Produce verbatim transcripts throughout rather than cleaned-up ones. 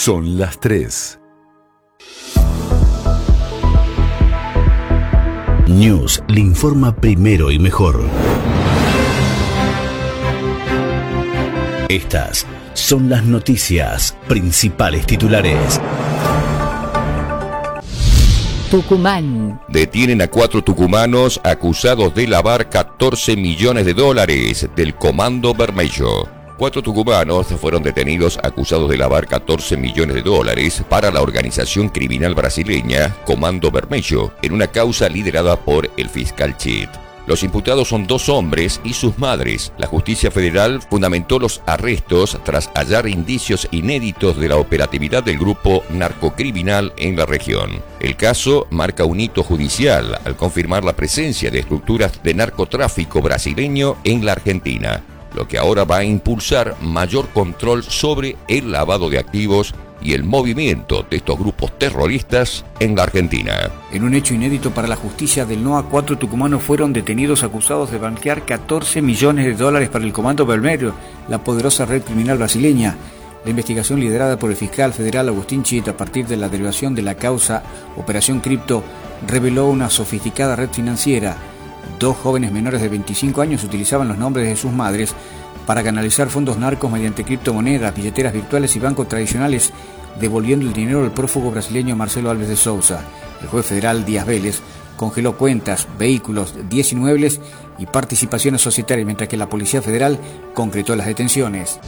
Son las tres. News le informa primero y mejor. Estas son las noticias principales titulares. Tucumán. Detienen a cuatro tucumanos acusados de lavar catorce millones de dólares del Comando Vermelho. Cuatro tucumanos fueron detenidos acusados de lavar catorce millones de dólares para la organización criminal brasileña Comando Vermelho en una causa liderada por el fiscal Chit. Los imputados son dos hombres y sus madres. La justicia federal fundamentó los arrestos tras hallar indicios inéditos de la operatividad del grupo narcocriminal en la región. El caso marca un hito judicial al confirmar la presencia de estructuras de narcotráfico brasileño en la Argentina, lo que ahora va a impulsar mayor control sobre el lavado de activos y el movimiento de estos grupos terroristas en la Argentina. En un hecho inédito para la justicia del N O A, cuatro tucumanos fueron detenidos acusados de blanquear catorce millones de dólares para el Comando Vermelho, la poderosa red criminal brasileña. La investigación liderada por el fiscal federal Agustín Chit, a partir de la derivación de la causa Operación Cripto, reveló una sofisticada red financiera. Dos jóvenes menores de veinticinco años utilizaban los nombres de sus madres para canalizar fondos narcos mediante criptomonedas, billeteras virtuales y bancos tradicionales, devolviendo el dinero al prófugo brasileño Marcelo Alves de Souza. El juez federal Díaz Vélez congeló cuentas, vehículos, diez inmuebles y participaciones societarias, mientras que la Policía Federal concretó las detenciones.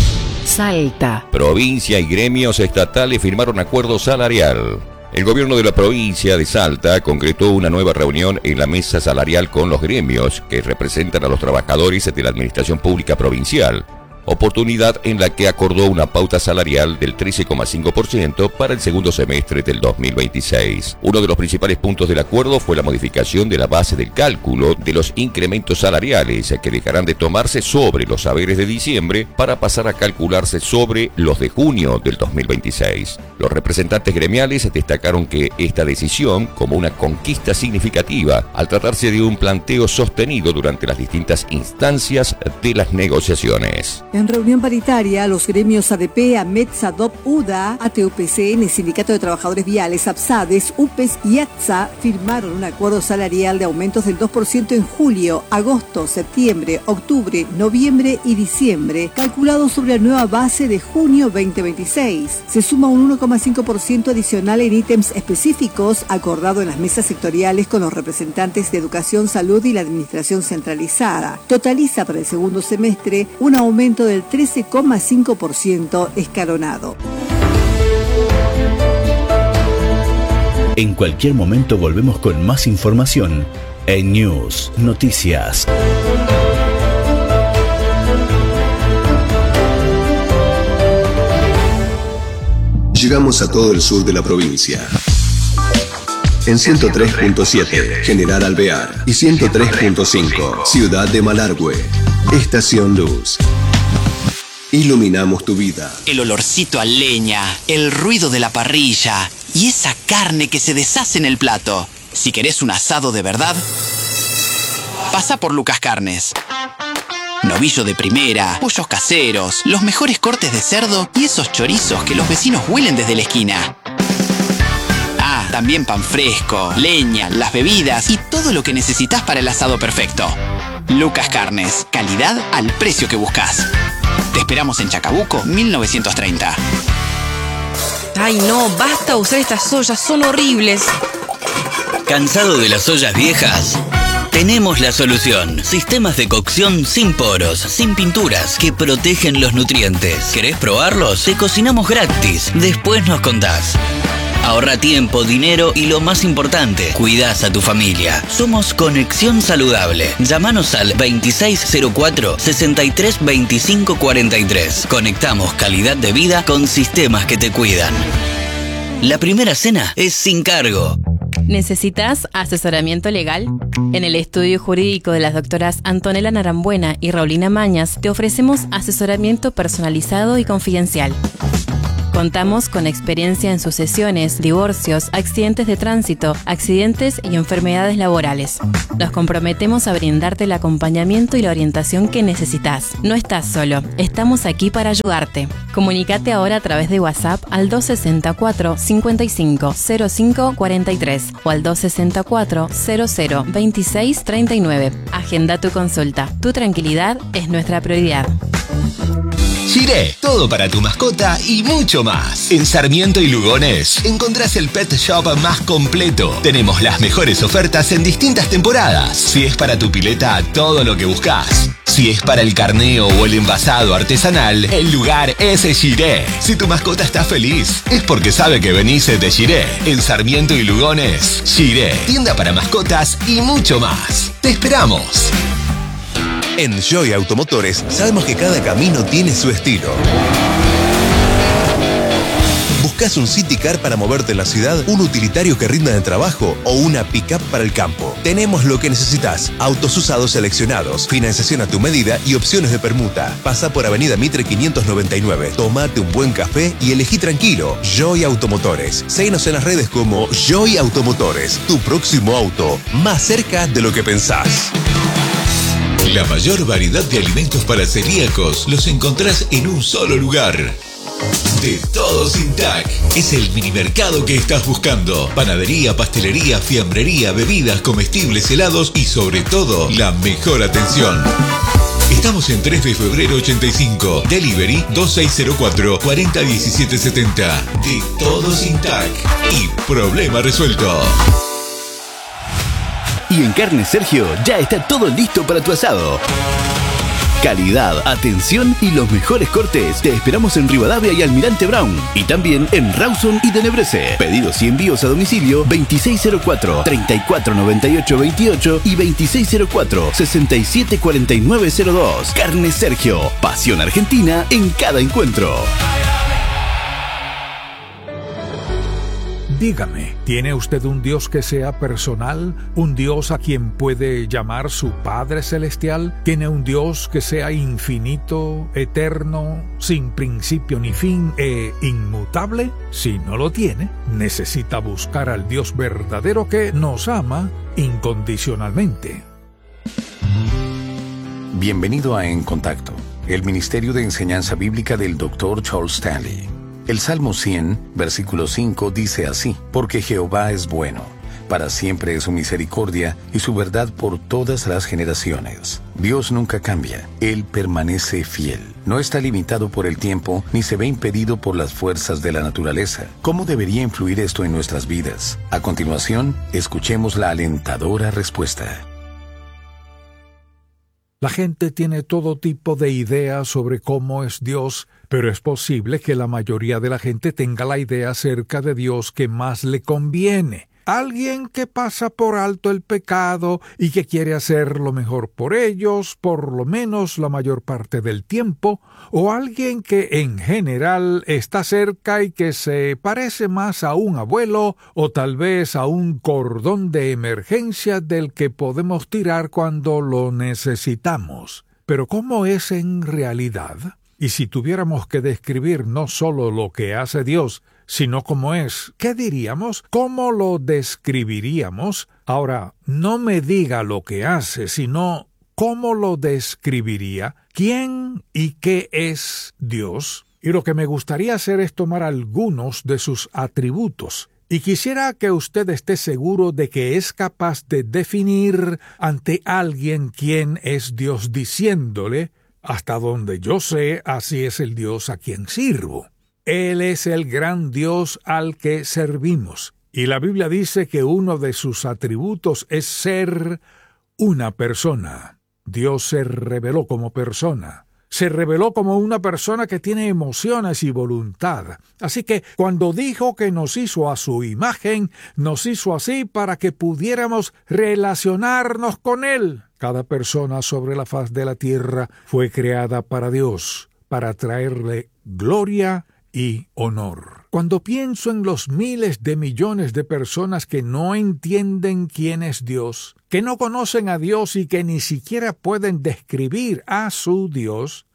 Salta. Provincia y gremios estatales firmaron acuerdo salarial. El gobierno de la provincia de Salta concretó una nueva reunión en la mesa salarial con los gremios que representan a los trabajadores de la administración pública provincial, oportunidad en la que acordó una pauta salarial del trece coma cinco por ciento para el segundo semestre del dos mil veintiséis. Uno de los principales puntos del acuerdo fue la modificación de la base del cálculo de los incrementos salariales, que dejarán de tomarse sobre los haberes de diciembre para pasar a calcularse sobre los de junio del dos mil veintiséis. Los representantes gremiales destacaron que esta decisión como una conquista significativa al tratarse de un planteo sostenido durante las distintas instancias de las negociaciones. En reunión paritaria, los gremios A D P, AMET, SADOP, UDA, A T U P C N, Sindicato de Trabajadores Viales, APSADES, UPES y ATSA firmaron un acuerdo salarial de aumentos del dos por ciento en julio, agosto, septiembre, octubre, noviembre y diciembre, calculado sobre la nueva base de junio veinte veintiséis. Se suma un uno coma cinco por ciento adicional en ítems específicos acordado en las mesas sectoriales con los representantes de Educación, Salud y la Administración Centralizada. Totaliza para el segundo semestre un aumento del trece coma cinco por ciento escalonado. En cualquier momento volvemos con más información en News Noticias. Llegamos a todo el sur de la provincia. En ciento tres punto siete, General Alvear, y ciento tres punto cinco, Ciudad de Malargüe. Estación Luz. Iluminamos tu vida. El olorcito a leña, el ruido de la parrilla y esa carne que se deshace en el plato. Si querés un asado de verdad, pasa por Lucas Carnes. Novillo de primera, pollos caseros, los mejores cortes de cerdo y esos chorizos que los vecinos huelen desde la esquina. Ah, también pan fresco, leña, las bebidas y todo lo que necesitas para el asado perfecto. Lucas Carnes, calidad al precio que buscas. Te esperamos en Chacabuco, mil novecientos treinta. Ay no, basta usar estas ollas, son horribles. ¿Cansado de las ollas viejas? Tenemos la solución. Sistemas de cocción sin poros, sin pinturas, que protegen los nutrientes. ¿Querés probarlos? Te cocinamos gratis. Después nos contás. Ahorra tiempo, dinero y lo más importante, cuidás a tu familia. Somos Conexión Saludable. Llámanos al veintiséis cero cuatro, sesenta y tres veinticinco cuarenta y tres. Conectamos calidad de vida con sistemas que te cuidan. La primera cena es sin cargo. ¿Necesitas asesoramiento legal? En el estudio jurídico de las doctoras Antonella Narambuena y Raulina Mañas te ofrecemos asesoramiento personalizado y confidencial. Contamos con experiencia en sucesiones, divorcios, accidentes de tránsito, accidentes y enfermedades laborales. Nos comprometemos a brindarte el acompañamiento y la orientación que necesitas. No estás solo, estamos aquí para ayudarte. Comunícate ahora a través de WhatsApp al dos sesenta y cuatro, cincuenta y cinco, cero cinco cuarenta y tres o al dos sesenta y cuatro, cero cero veintiséis treinta y nueve. Agenda tu consulta. Tu tranquilidad es nuestra prioridad. Giré, todo para tu mascota y mucho más. En Sarmiento y Lugones encontrás el pet shop más completo. Tenemos las mejores ofertas en distintas temporadas. Si es para tu pileta, todo lo que buscas. Si es para el carneo o el envasado artesanal, el lugar es Giré. Si tu mascota está feliz, es porque sabe que venís de Giré. En Sarmiento y Lugones, Giré, tienda para mascotas y mucho más. ¡Te esperamos! En Joy Automotores sabemos que cada camino tiene su estilo. ¿Buscas un City Car para moverte en la ciudad, un utilitario que rinda en el trabajo o una pick-up para el campo? Tenemos lo que necesitas. Autos usados seleccionados, financiación a tu medida y opciones de permuta. Pasa por Avenida Mitre quinientos noventa y nueve. Tómate un buen café y elegí tranquilo. Joy Automotores. Síguenos en las redes como Joy Automotores. Tu próximo auto, más cerca de lo que pensás. La mayor variedad de alimentos para celíacos los encontrás en un solo lugar. De Todo Sin Tac. Es el minimercado que estás buscando. Panadería, pastelería, fiambrería, bebidas, comestibles, helados y sobre todo, la mejor atención. Estamos en tres de febrero ochenta y cinco. Delivery dos seis cero cuatro, cuatro cero uno siete siete cero. De Todo Sin Tac. Y problema resuelto. Y en Carnes Sergio ya está todo listo para tu asado. Calidad, atención y los mejores cortes. Te esperamos en Rivadavia y Almirante Brown. Y también en Rawson y Tenebrese. Pedidos y envíos a domicilio veintiséis cero cuatro, treinta y cuatro noventa y ocho veintiocho y veintiséis cero cuatro, sesenta y siete cuarenta y nueve cero dos. Carnes Sergio. Pasión argentina en cada encuentro. Dígame, ¿tiene usted un Dios que sea personal? ¿Un Dios a quien puede llamar su Padre Celestial? ¿Tiene un Dios que sea infinito, eterno, sin principio ni fin e inmutable? Si no lo tiene, necesita buscar al Dios verdadero que nos ama incondicionalmente. Bienvenido a En Contacto, el Ministerio de Enseñanza Bíblica del doctor Charles Stanley. El Salmo cien, versículo cinco, dice así: porque Jehová es bueno, para siempre es su misericordia y su verdad por todas las generaciones. Dios nunca cambia, Él permanece fiel. No está limitado por el tiempo, ni se ve impedido por las fuerzas de la naturaleza. ¿Cómo debería influir esto en nuestras vidas? A continuación, escuchemos la alentadora respuesta. La gente tiene todo tipo de ideas sobre cómo es Dios, pero es posible que la mayoría de la gente tenga la idea acerca de Dios que más le conviene. Alguien que pasa por alto el pecado y que quiere hacer lo mejor por ellos, por lo menos la mayor parte del tiempo, o alguien que en general está cerca y que se parece más a un abuelo o tal vez a un cordón de emergencia del que podemos tirar cuando lo necesitamos. Pero ¿cómo es en realidad? Y si tuviéramos que describir no solo lo que hace Dios, sino cómo es, ¿qué diríamos? ¿Cómo lo describiríamos? Ahora, no me diga lo que hace, sino cómo lo describiría, quién y qué es Dios. Y lo que me gustaría hacer es tomar algunos de sus atributos. Y quisiera que usted esté seguro de que es capaz de definir ante alguien quién es Dios, diciéndole: hasta donde yo sé, así es el Dios a quien sirvo. Él es el gran Dios al que servimos. Y la Biblia dice que uno de sus atributos es ser una persona. Dios se reveló como persona. Se reveló como una persona que tiene emociones y voluntad. Así que cuando dijo que nos hizo a su imagen, nos hizo así para que pudiéramos relacionarnos con Él. Cada persona sobre la faz de la tierra fue creada para Dios, para traerle gloria y honor. Cuando pienso en los miles de millones de personas que no entienden quién es Dios, que no conocen a Dios y que ni siquiera pueden describir a su Dios,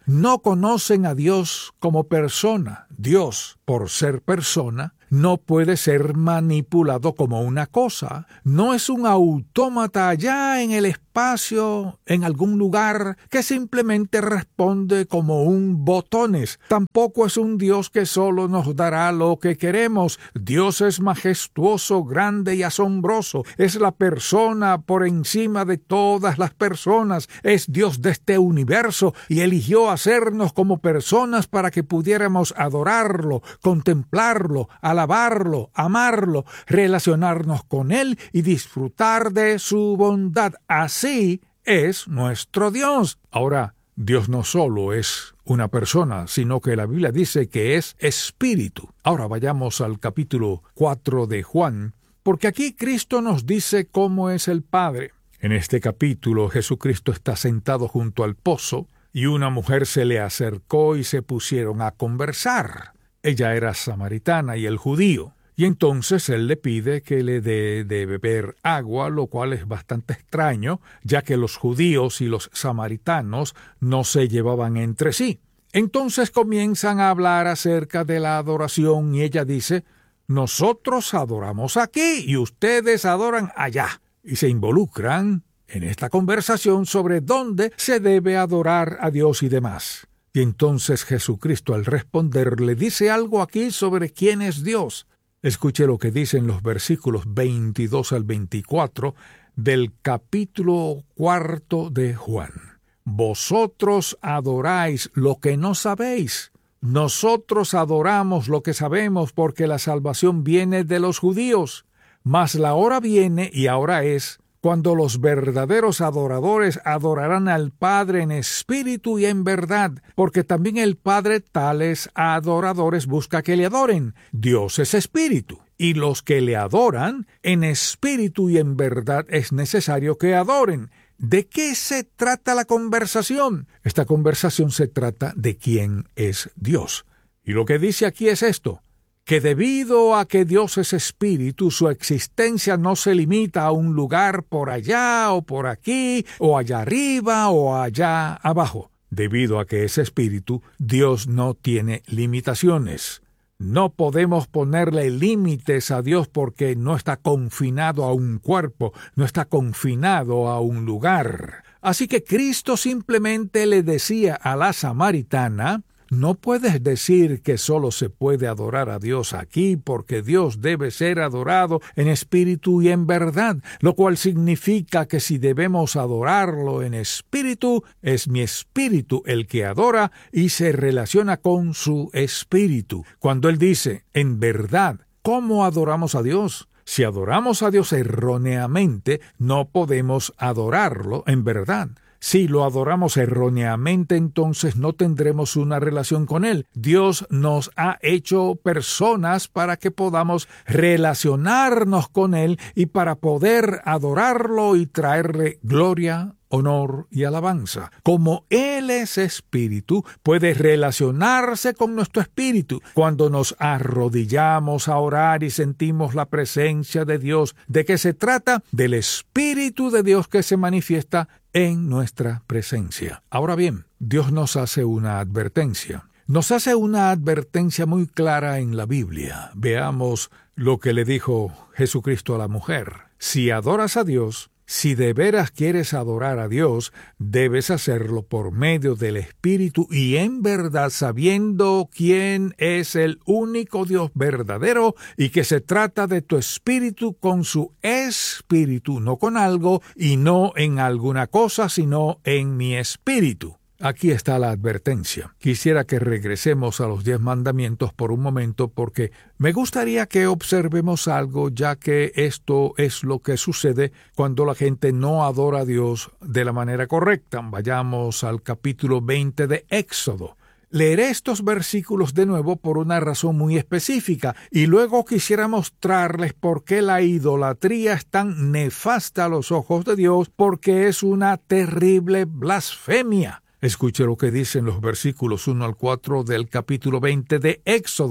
no conocen a Dios como persona. Dios, por ser persona, no puede ser manipulado como una cosa. No es un autómata allá en el espacio, en algún lugar, que simplemente responde como un botones. Tampoco es un Dios que solo nos dará lo que queremos. Dios es majestuoso, grande y asombroso. Es la persona por encima de todas las personas. Es Dios de este universo y eligió hacernos como personas para que pudiéramos adorarlo, contemplarlo, alabarlo, amarlo, relacionarnos con Él y disfrutar de su bondad. Así es nuestro Dios. Ahora, Dios no solo es una persona, sino que la Biblia dice que es espíritu. Ahora vayamos al capítulo cuatro de Juan, porque aquí Cristo nos dice cómo es el Padre. En este capítulo, Jesucristo está sentado junto al pozo y una mujer se le acercó y se pusieron a conversar. Ella era samaritana y él judío. Y entonces él le pide que le dé de beber agua, lo cual es bastante extraño, ya que los judíos y los samaritanos no se llevaban entre sí. Entonces comienzan a hablar acerca de la adoración y ella dice, nosotros adoramos aquí y ustedes adoran allá. Y se involucran en esta conversación sobre dónde se debe adorar a Dios y demás. Y entonces Jesucristo al responder le dice algo aquí sobre quién es Dios. Escuche lo que dicen los versículos veintidós al veinticuatro del capítulo cuarto de Juan. Vosotros adoráis lo que no sabéis. Nosotros adoramos lo que sabemos porque la salvación viene de los judíos. Mas la hora viene y ahora es cuando los verdaderos adoradores adorarán al Padre en espíritu y en verdad, porque también el Padre tales adoradores busca que le adoren. Dios es espíritu, y los que le adoran en espíritu y en verdad es necesario que adoren. ¿De qué se trata la conversación? Esta conversación se trata de quién es Dios. Y lo que dice aquí es esto, que debido a que Dios es espíritu, su existencia no se limita a un lugar por allá o por aquí, o allá arriba o allá abajo. Debido a que es espíritu, Dios no tiene limitaciones. No podemos ponerle límites a Dios porque no está confinado a un cuerpo, no está confinado a un lugar. Así que Cristo simplemente le decía a la samaritana, no puedes decir que solo se puede adorar a Dios aquí porque Dios debe ser adorado en espíritu y en verdad, lo cual significa que si debemos adorarlo en espíritu, es mi espíritu el que adora y se relaciona con su espíritu. Cuando él dice, en verdad, ¿cómo adoramos a Dios? Si adoramos a Dios erróneamente, no podemos adorarlo en verdad. Si lo adoramos erróneamente, entonces no tendremos una relación con Él. Dios nos ha hecho personas para que podamos relacionarnos con Él y para poder adorarlo y traerle gloria, honor y alabanza. Como Él es espíritu, puede relacionarse con nuestro espíritu. Cuando nos arrodillamos a orar y sentimos la presencia de Dios, ¿de qué se trata? Del Espíritu de Dios que se manifiesta en nuestra presencia. Ahora bien, Dios nos hace una advertencia. Nos hace una advertencia muy clara en la Biblia. Veamos lo que le dijo Jesucristo a la mujer. Si adoras a Dios, si de veras quieres adorar a Dios, debes hacerlo por medio del Espíritu y en verdad sabiendo quién es el único Dios verdadero y que se trata de tu espíritu con su espíritu, no con algo y no en alguna cosa, sino en mi espíritu. Aquí está la advertencia. Quisiera que regresemos a los diez mandamientos por un momento porque me gustaría que observemos algo, ya que esto es lo que sucede cuando la gente no adora a Dios de la manera correcta. Vayamos al capítulo veinte de Éxodo. Leeré estos versículos de nuevo por una razón muy específica y luego quisiera mostrarles por qué la idolatría es tan nefasta a los ojos de Dios, porque es una terrible blasfemia. Escuche lo que dicen los versículos uno al cuatro del capítulo veinte de Éxodo.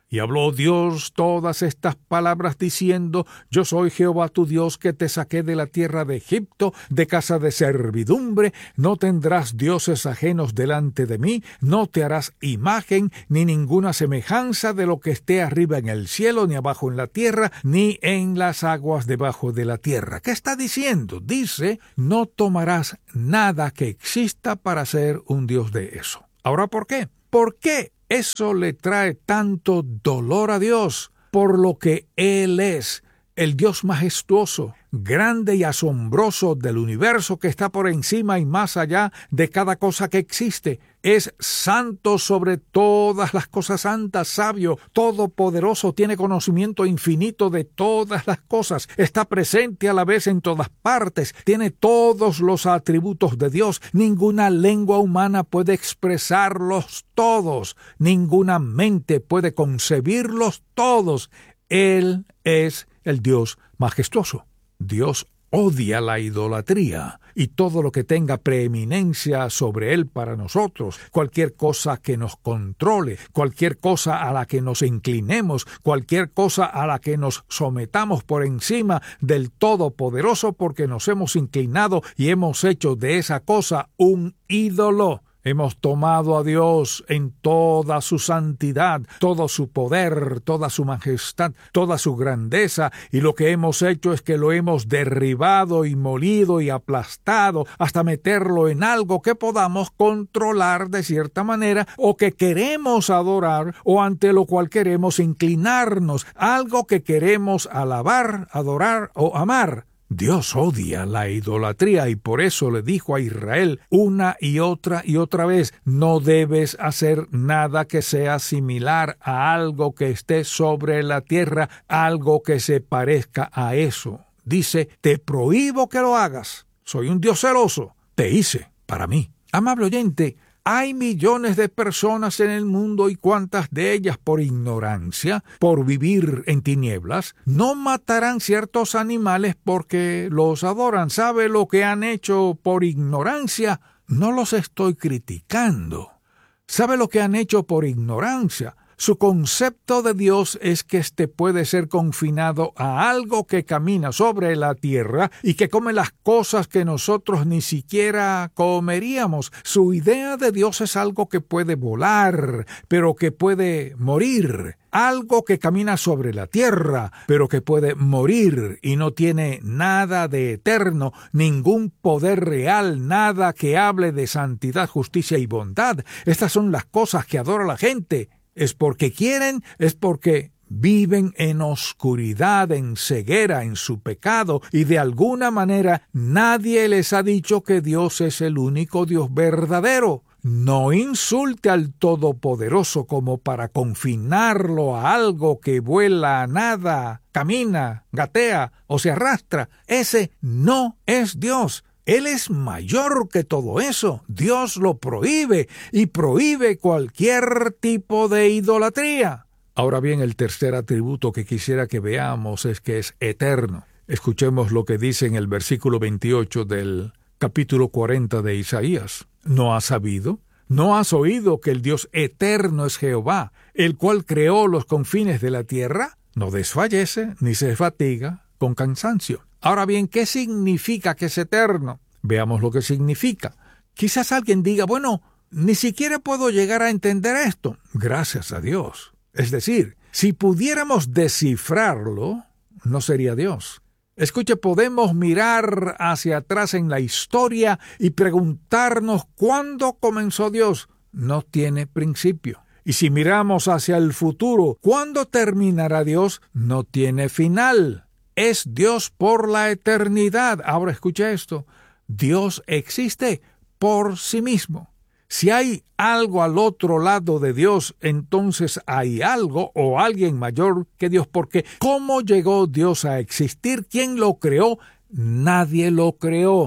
Y habló Dios todas estas palabras diciendo: Yo soy Jehová tu Dios, que te saqué de la tierra de Egipto, de casa de servidumbre. No tendrás dioses ajenos delante de mí, no te harás imagen, ni ninguna semejanza de lo que esté arriba en el cielo, ni abajo en la tierra, ni en las aguas debajo de la tierra. ¿Qué está diciendo? Dice: no tomarás nada que exista para ser un Dios de eso. Ahora, ¿por qué? ¿Por qué eso le trae tanto dolor a Dios? Por lo que Él es, el Dios majestuoso, grande y asombroso del universo, que está por encima y más allá de cada cosa que existe. Es santo sobre todas las cosas santas, sabio, todopoderoso, tiene conocimiento infinito de todas las cosas, está presente a la vez en todas partes, tiene todos los atributos de Dios. Ninguna lengua humana puede expresarlos todos, ninguna mente puede concebirlos todos. Él es el Dios majestuoso. Dios odia la idolatría y todo lo que tenga preeminencia sobre él para nosotros, cualquier cosa que nos controle, cualquier cosa a la que nos inclinemos, cualquier cosa a la que nos sometamos por encima del Todopoderoso, porque nos hemos inclinado y hemos hecho de esa cosa un ídolo. Hemos tomado a Dios en toda su santidad, todo su poder, toda su majestad, toda su grandeza, y lo que hemos hecho es que lo hemos derribado y molido y aplastado hasta meterlo en algo que podamos controlar de cierta manera, o que queremos adorar, o ante lo cual queremos inclinarnos, algo que queremos alabar, adorar o amar. Dios odia la idolatría y por eso le dijo a Israel una y otra y otra vez: no debes hacer nada que sea similar a algo que esté sobre la tierra, algo que se parezca a eso. Dice: te prohíbo que lo hagas. Soy un Dios celoso. Te hice para mí. Amable oyente, hay millones de personas en el mundo, y cuántas de ellas, por ignorancia, por vivir en tinieblas, no matarán ciertos animales porque los adoran. ¿Sabe lo que han hecho por ignorancia? No los estoy criticando. ¿Sabe lo que han hecho por ignorancia? Su concepto de Dios es que éste puede ser confinado a algo que camina sobre la tierra y que come las cosas que nosotros ni siquiera comeríamos. Su idea de Dios es algo que puede volar, pero que puede morir. Algo que camina sobre la tierra, pero que puede morir y no tiene nada de eterno, ningún poder real, nada que hable de santidad, justicia y bondad. Estas son las cosas que adora la gente. Es porque quieren, es porque viven en oscuridad, en ceguera, en su pecado, y de alguna manera nadie les ha dicho que Dios es el único Dios verdadero. No insulte al Todopoderoso como para confinarlo a algo que vuela, nada, camina, gatea o se arrastra. Ese no es Dios. Él es mayor que todo eso. Dios lo prohíbe y prohíbe cualquier tipo de idolatría. Ahora bien, el tercer atributo que quisiera que veamos es que es eterno. Escuchemos lo que dice en el versículo veintiocho del capítulo cuarenta de Isaías. ¿No has sabido? ¿No has oído que el Dios eterno es Jehová, el cual creó los confines de la tierra? No desfallece ni se fatiga con cansancio. Ahora bien, ¿qué significa que es eterno? Veamos lo que significa. Quizás alguien diga: bueno, ni siquiera puedo llegar a entender esto. Gracias a Dios. Es decir, si pudiéramos descifrarlo, no sería Dios. Escuche, podemos mirar hacia atrás en la historia y preguntarnos ¿cuándo comenzó Dios? No tiene principio. Y si miramos hacia el futuro, ¿cuándo terminará Dios? No tiene final. Es Dios por la eternidad. Ahora escucha esto. Dios existe por sí mismo. Si hay algo al otro lado de Dios, entonces hay algo o alguien mayor que Dios. Porque ¿cómo llegó Dios a existir? ¿Quién lo creó? Nadie lo creó.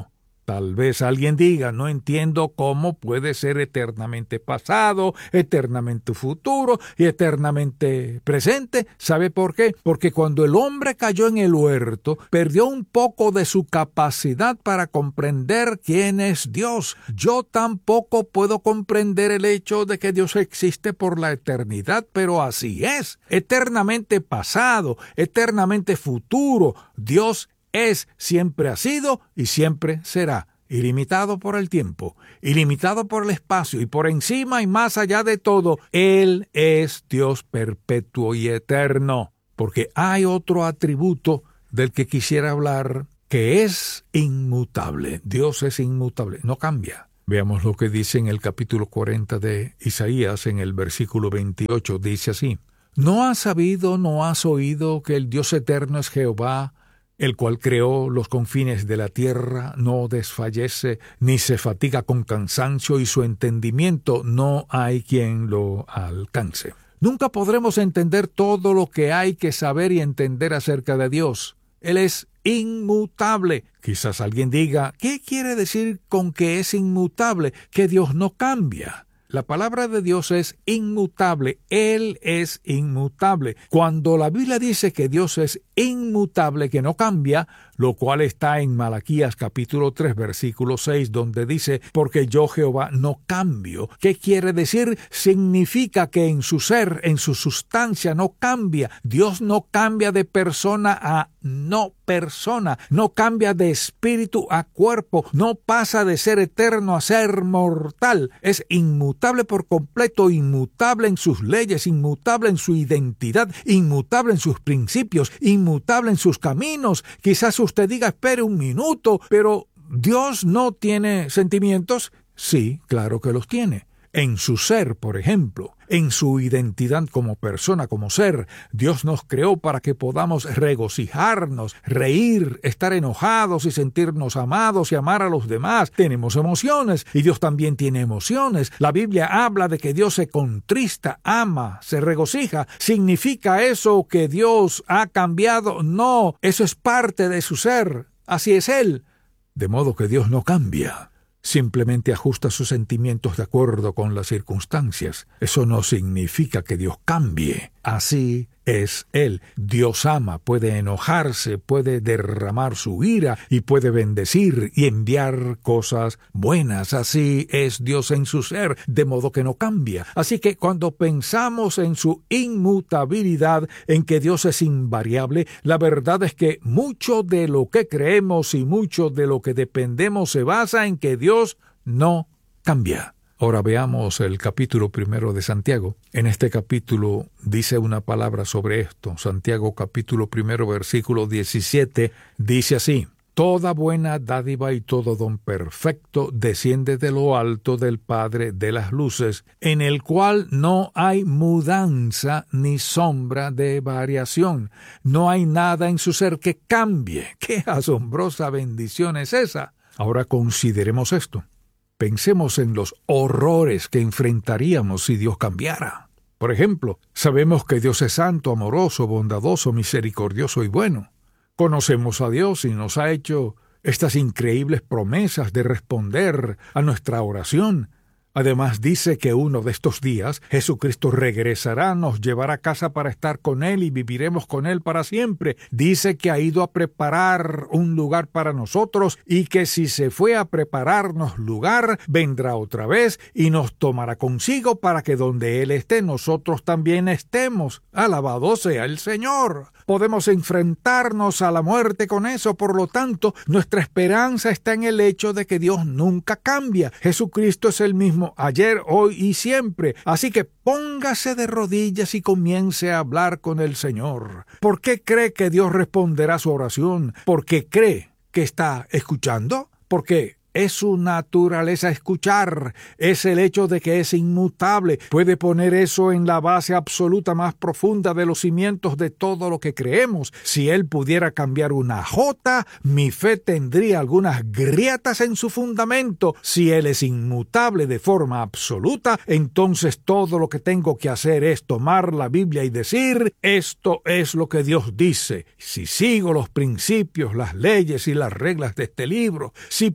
Tal vez alguien diga, no entiendo cómo puede ser eternamente pasado, eternamente futuro y eternamente presente. ¿Sabe por qué? Porque cuando el hombre cayó en el huerto, perdió un poco de su capacidad para comprender quién es Dios. Yo tampoco puedo comprender el hecho de que Dios existe por la eternidad, pero así es. Eternamente pasado, eternamente futuro. Dios es, siempre ha sido y siempre será. Ilimitado por el tiempo, ilimitado por el espacio y por encima y más allá de todo, Él es Dios perpetuo y eterno. Porque hay otro atributo del que quisiera hablar que es inmutable. Dios es inmutable, no cambia. Veamos lo que dice en el capítulo cuarenta de Isaías, en el versículo veintiocho, dice así: ¿No has sabido, no has oído que el Dios eterno es Jehová, el cual creó los confines de la tierra, no desfallece, ni se fatiga con cansancio, y su entendimiento no hay quien lo alcance? Nunca podremos entender todo lo que hay que saber y entender acerca de Dios. Él es inmutable. Quizás alguien diga, ¿qué quiere decir con que es inmutable? Que Dios no cambia. La palabra de Dios es inmutable. Él es inmutable. Cuando la Biblia dice que Dios es inmutable, que no cambia, lo cual está en Malaquías capítulo tres, versículo seis, donde dice, porque yo Jehová no cambio. ¿Qué quiere decir? Significa que en su ser, en su sustancia, no cambia. Dios no cambia de persona a no persona, no cambia de espíritu a cuerpo, no pasa de ser eterno a ser mortal. Es inmutable por completo, inmutable en sus leyes, inmutable en su identidad, inmutable en sus principios, inmutable en sus caminos. Quizás usted diga, espere un minuto, pero ¿Dios no tiene sentimientos? Sí, claro que los tiene. En su ser, por ejemplo, en su identidad como persona, como ser, Dios nos creó para que podamos regocijarnos, reír, estar enojados y sentirnos amados y amar a los demás. Tenemos emociones y Dios también tiene emociones. La Biblia habla de que Dios se contrista, ama, se regocija. ¿Significa eso que Dios ha cambiado? No, eso es parte de su ser. Así es Él. De modo que Dios no cambia. Simplemente ajusta sus sentimientos de acuerdo con las circunstancias. Eso no significa que Dios cambie. Así es Él. Dios ama, puede enojarse, puede derramar su ira y puede bendecir y enviar cosas buenas. Así es Dios en su ser, de modo que no cambia. Así que cuando pensamos en su inmutabilidad, en que Dios es invariable, la verdad es que mucho de lo que creemos y mucho de lo que dependemos se basa en que Dios no cambia. Ahora veamos el capítulo primero de Santiago. En este capítulo dice una palabra sobre esto. Santiago capítulo primero versículo diecisiete dice así: Toda buena dádiva y todo don perfecto desciende de lo alto del Padre de las luces, en el cual no hay mudanza ni sombra de variación. No hay nada en su ser que cambie. ¡Qué asombrosa bendición es esa! Ahora consideremos esto. Pensemos en los horrores que enfrentaríamos si Dios cambiara. Por ejemplo, sabemos que Dios es santo, amoroso, bondadoso, misericordioso y bueno. Conocemos a Dios y nos ha hecho estas increíbles promesas de responder a nuestra oración. Además dice que uno de estos días Jesucristo regresará, nos llevará a casa para estar con Él y viviremos con Él para siempre. Dice que ha ido a preparar un lugar para nosotros y que si se fue a prepararnos lugar, vendrá otra vez y nos tomará consigo para que donde Él esté, nosotros también estemos. Alabado sea el Señor. Podemos enfrentarnos a la muerte con eso, por lo tanto, nuestra esperanza está en el hecho de que Dios nunca cambia. Jesucristo es el mismo ayer, hoy y siempre. Así que póngase de rodillas y comience a hablar con el Señor. ¿Por qué cree que Dios responderá su oración? ¿Por qué cree que está escuchando? ¿Por qué? Es su naturaleza escuchar, es el hecho de que es inmutable. Puede poner eso en la base absoluta más profunda de los cimientos de todo lo que creemos. Si Él pudiera cambiar una jota, mi fe tendría algunas grietas en su fundamento. Si Él es inmutable de forma absoluta, entonces todo lo que tengo que hacer es tomar la Biblia y decir, esto es lo que Dios dice. Si sigo los principios, las leyes y las reglas de este libro, si procuro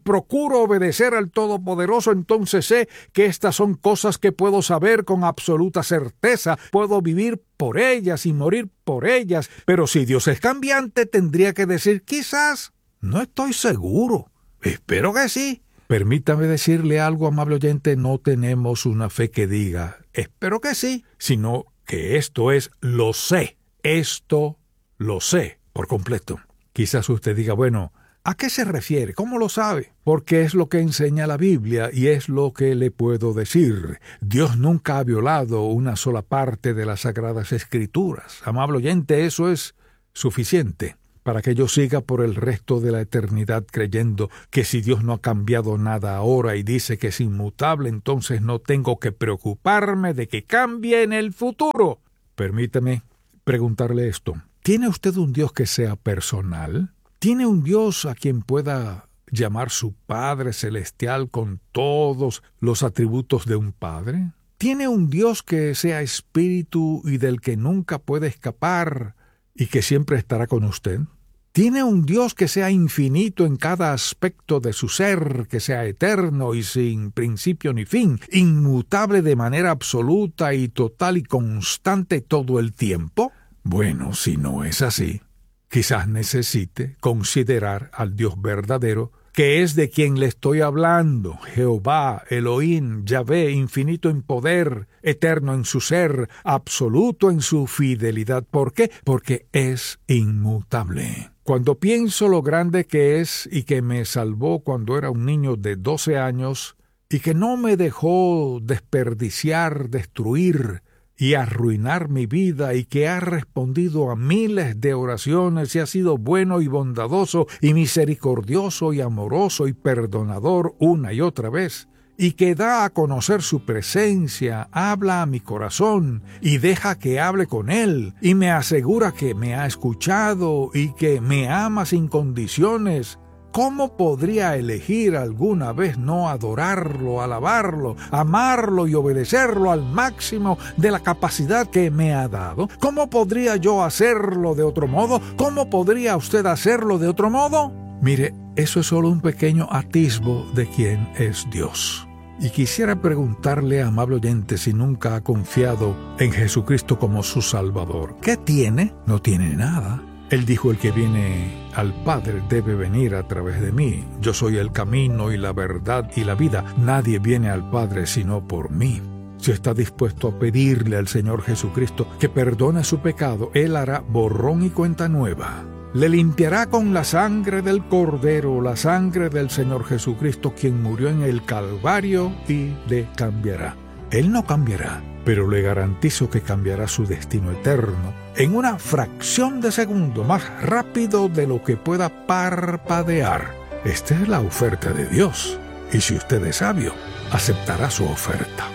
juro obedecer al Todopoderoso, entonces sé que estas son cosas que puedo saber con absoluta certeza. Puedo vivir por ellas y morir por ellas. Pero si Dios es cambiante, tendría que decir quizás. No estoy seguro. Espero que sí. Permítame decirle algo, amable oyente, no tenemos una fe que diga, espero que sí, sino que esto es, lo sé, esto lo sé por completo. Quizás usted diga, bueno, ¿a qué se refiere? ¿Cómo lo sabe? Porque es lo que enseña la Biblia y es lo que le puedo decir. Dios nunca ha violado una sola parte de las Sagradas Escrituras. Amable oyente, eso es suficiente para que yo siga por el resto de la eternidad creyendo que si Dios no ha cambiado nada ahora y dice que es inmutable, entonces no tengo que preocuparme de que cambie en el futuro. Permítame preguntarle esto. ¿Tiene usted un Dios que sea personal? ¿Tiene un Dios a quien pueda llamar su Padre Celestial con todos los atributos de un Padre? ¿Tiene un Dios que sea espíritu y del que nunca puede escapar y que siempre estará con usted? ¿Tiene un Dios que sea infinito en cada aspecto de su ser, que sea eterno y sin principio ni fin, inmutable de manera absoluta y total y constante todo el tiempo? Bueno, si no es así, quizás necesite considerar al Dios verdadero, que es de quien le estoy hablando, Jehová, Elohim, Yahvé, infinito en poder, eterno en su ser, absoluto en su fidelidad. ¿Por qué? Porque es inmutable. Cuando pienso lo grande que es y que me salvó cuando era un niño de doce años y que no me dejó desperdiciar, destruir y arruinar mi vida y que ha respondido a miles de oraciones y ha sido bueno y bondadoso y misericordioso y amoroso y perdonador una y otra vez, y que da a conocer su presencia, habla a mi corazón y deja que hable con él y me asegura que me ha escuchado y que me ama sin condiciones, ¿cómo podría elegir alguna vez no adorarlo, alabarlo, amarlo y obedecerlo al máximo de la capacidad que me ha dado? ¿Cómo podría yo hacerlo de otro modo? ¿Cómo podría usted hacerlo de otro modo? Mire, eso es solo un pequeño atisbo de quién es Dios. Y quisiera preguntarle, amable oyente, si nunca ha confiado en Jesucristo como su Salvador. ¿Qué tiene? No tiene nada. Él dijo, el que viene al Padre debe venir a través de mí. Yo soy el camino y la verdad y la vida. Nadie viene al Padre sino por mí. Si está dispuesto a pedirle al Señor Jesucristo que perdone su pecado, Él hará borrón y cuenta nueva. Le limpiará con la sangre del Cordero, la sangre del Señor Jesucristo, quien murió en el Calvario, y le cambiará. Él no cambiará, pero le garantizo que cambiará su destino eterno en una fracción de segundo, más rápido de lo que pueda parpadear. Esta es la oferta de Dios, y si usted es sabio, aceptará su oferta.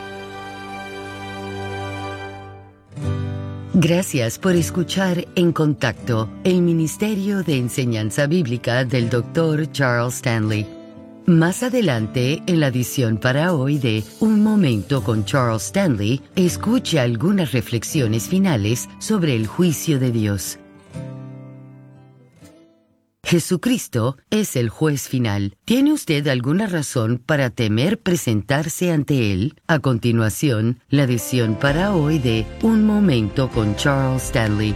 Gracias por escuchar En Contacto, el Ministerio de Enseñanza Bíblica del doctor Charles Stanley. Más adelante, en la edición para hoy de Un Momento con Charles Stanley, escuche algunas reflexiones finales sobre el juicio de Dios. Jesucristo es el juez final. ¿Tiene usted alguna razón para temer presentarse ante Él? A continuación, la edición para hoy de Un Momento con Charles Stanley.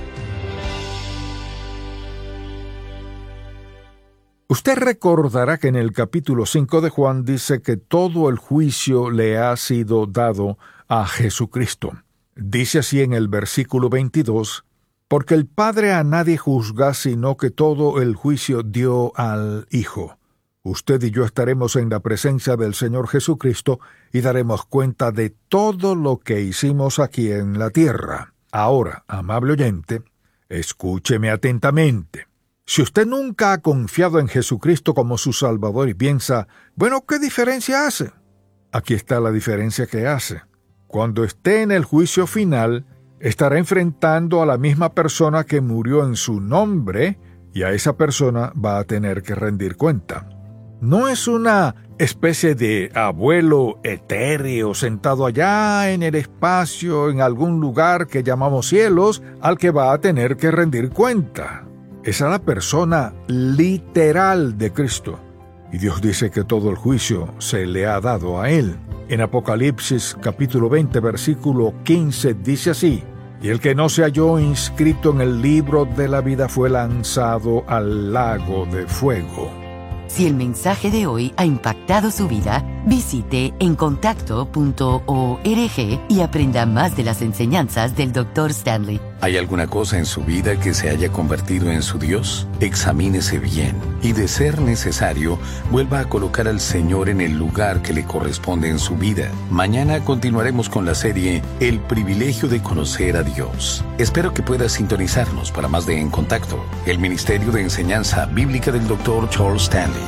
Usted recordará que en el capítulo cinco de Juan dice que todo el juicio le ha sido dado a Jesucristo. Dice así en el versículo veintidós, porque el Padre a nadie juzga, sino que todo el juicio dio al Hijo. Usted y yo estaremos en la presencia del Señor Jesucristo y daremos cuenta de todo lo que hicimos aquí en la tierra. Ahora, amable oyente, escúcheme atentamente. Si usted nunca ha confiado en Jesucristo como su Salvador y piensa, bueno, ¿qué diferencia hace? Aquí está la diferencia que hace. Cuando esté en el juicio final, estará enfrentando a la misma persona que murió en su nombre y a esa persona va a tener que rendir cuenta. No es una especie de abuelo etéreo sentado allá en el espacio en algún lugar que llamamos cielos al que va a tener que rendir cuenta. Esa es la persona literal de Cristo. y Dios dice que todo el juicio se le ha dado a él. En Apocalipsis capítulo veinte, versículo quince dice así: y el que no se halló inscrito en el libro de la vida fue lanzado al lago de fuego. Si el mensaje de hoy ha impactado su vida, visite encontacto punto org y aprenda más de las enseñanzas del doctor Stanley. ¿Hay alguna cosa en su vida que se haya convertido en su Dios? Examínese bien y, de ser necesario, vuelva a colocar al Señor en el lugar que le corresponde en su vida. Mañana continuaremos con la serie El privilegio de conocer a Dios. Espero que pueda sintonizarnos para más de En Contacto, el Ministerio de Enseñanza Bíblica del doctor Charles Stanley.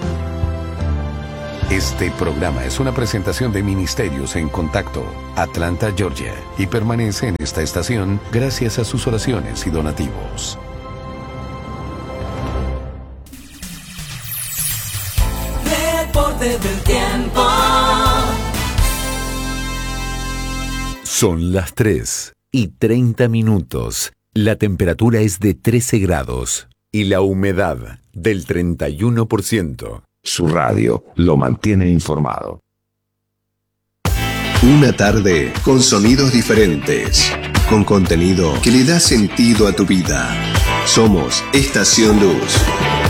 Este programa es una presentación de Ministerios en Contacto, Atlanta, Georgia, y permanece en esta estación gracias a sus oraciones y donativos. Deporte del tiempo. Son las tres y treinta minutos. La temperatura es de trece grados y la humedad del treinta y uno por ciento. Su radio lo mantiene informado. Una tarde con sonidos diferentes, con contenido que le da sentido a tu vida. Somos Estación Luz.